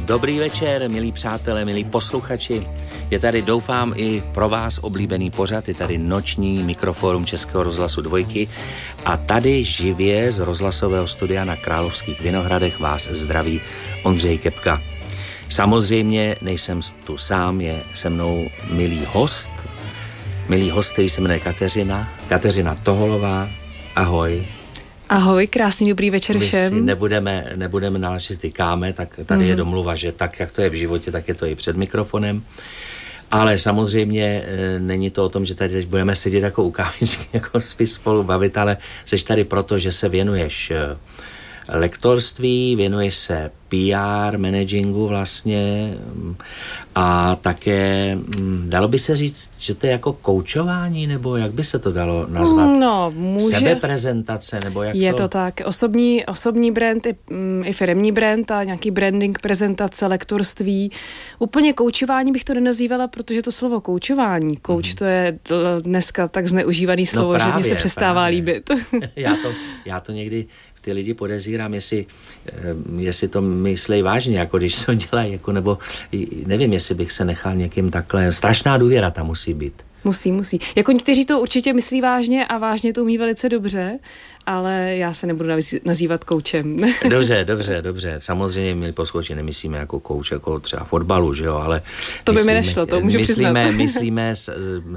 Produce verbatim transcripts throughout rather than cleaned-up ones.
Dobrý večer, milí přátelé, milí posluchači. Je tady, doufám, i pro vás oblíbený pořad, je tady noční Mikroforum Českého rozhlasu Dvojky a tady živě z rozhlasového studia na Královských Vinohradech vás zdraví Ondřej Kepka. Samozřejmě nejsem tu sám, je se mnou milý host, milý host, který se jmenuje Kateřina, Kateřina Toholová. Ahoj. Ahoj, krásný dobrý večer My všem. si nebudeme, nebudeme náležit tykáme, tak tady mm. je domluva, že tak, jak to je v životě, tak je to i před mikrofonem. Ale samozřejmě e, není to o tom, že tady teď budeme sedět jako u kávičky, jako spíš spolu bavit, ale jsi tady proto, že se věnuješ e, lektorství, věnuješ se P R, managingu vlastně a také, dalo by se říct, že to je jako koučování, nebo jak by se to dalo nazvat? No, může. Sebeprezentace, nebo jak je to? to tak, osobní, osobní brand i, i firemní brand a nějaký branding, prezentace, lektorství. Úplně koučování bych to nenazývala, protože to slovo koučování, kouč mm. to je dneska tak zneužívaný slovo, no právě, že mi se přestává právě. líbit. já, to, já to někdy ty lidi podezírám, jestli, jestli to myslej vážně, jako když to dělají, jako, nebo nevím, jestli bych se nechal někým takhle, strašná důvěra tam musí být. Musí, musí. Jako někteří to určitě myslí vážně a vážně to umí velice dobře, ale já se nebudu nazývat koučem. Dobře, dobře, dobře. Samozřejmě, milí posluchači, nemyslíme jako kouč, jako třeba fotbalu, že jo, ale to by mi nešlo, to můžu myslíme, přiznat. myslíme s,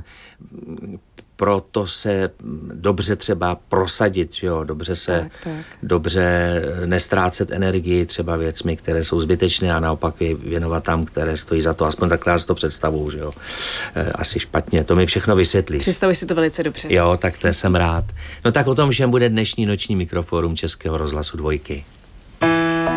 proto se dobře třeba prosadit, že jo, dobře se, tak, tak. dobře nestrácet energii třeba věcmi, které jsou zbytečné a naopak je věnovat tam, které stojí za to. Aspoň takhle já si to představuju, že jo. Asi špatně, to mi všechno vysvětlíš. Představuji si to velice dobře. Jo, tak to jsem rád. No tak o tom všem bude dnešní noční Mikroforum Českého rozhlasu Dvojky.